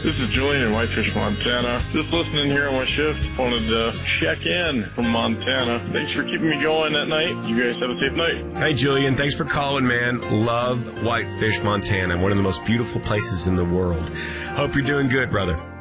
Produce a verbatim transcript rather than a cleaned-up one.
This is Julian in Whitefish, Montana. Just listening here on my shift. Wanted to check in from Montana. Thanks for keeping me going at night. You guys have a safe night. Hey, Julian. Thanks for calling, man. Love Whitefish, Montana. One of the most beautiful places in the world. Hope you're doing good, brother.